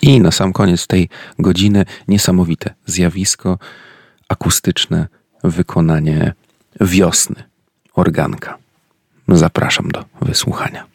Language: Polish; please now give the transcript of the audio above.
I na sam koniec tej godziny niesamowite zjawisko akustyczne, wykonanie Wiosny, organka. Zapraszam do wysłuchania.